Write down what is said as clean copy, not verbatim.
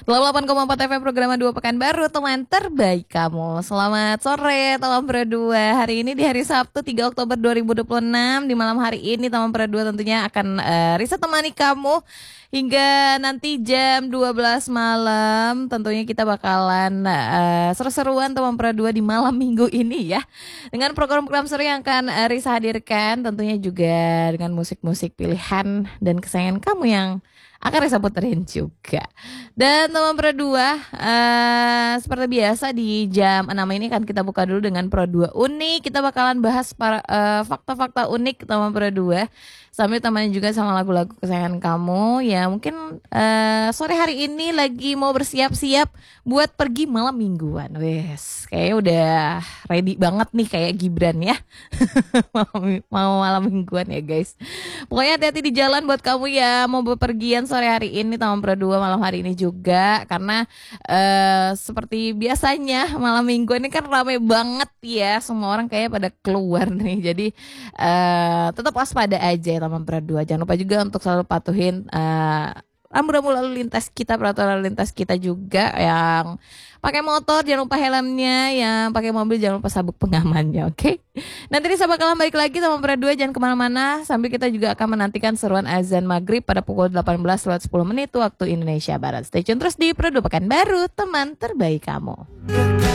88,4 FM program 2 Pekanbaru, teman terbaik kamu. Selamat sore teman Pro2. Hari ini di hari Sabtu 3 Oktober 2026. Di malam hari ini teman Pro2 tentunya akan Risa temani kamu hingga nanti jam 12 malam. Tentunya kita bakalan seru-seruan teman Pro2 di malam minggu ini ya. Dengan program-program seru yang akan Risa hadirkan. Tentunya juga dengan musik-musik pilihan dan kesayangan kamu yang akan Risa puterin juga. Dan teman Pro2, seperti biasa di jam 6 ini kan kita buka dulu dengan Pro2 unik. Kita bakalan bahas fakta-fakta unik teman Pro2, sambil temannya juga sama lagu-lagu kesayangan kamu. Ya mungkin sore hari ini lagi mau bersiap-siap buat pergi malam mingguan. Wes, kayaknya udah ready banget nih kayak Gibran ya. Mau malam mingguan ya guys. Pokoknya hati-hati di jalan buat kamu ya mau bepergian sore hari ini teman Pro2, malam hari ini juga. Karena seperti biasanya malam minggu ini kan rame banget ya. Semua orang kayak pada keluar nih. Jadi tetap waspada aja ya teman Pro2. Jangan lupa juga untuk selalu patuhin rambu-rambu lalu lintas kita, peraturan lalu lintas kita juga. Yang pakai motor jangan lupa helmnya, yang pakai mobil jangan lupa sabuk pengamannya, oke? Nanti Risa bakalan balik lagi sama Pro2, jangan kemana-mana. Sambil kita juga akan menantikan seruan azan maghrib pada pukul 18.10 waktu Indonesia Barat. Stay tune terus di Pro2 Pekanbaru, teman terbaik kamu.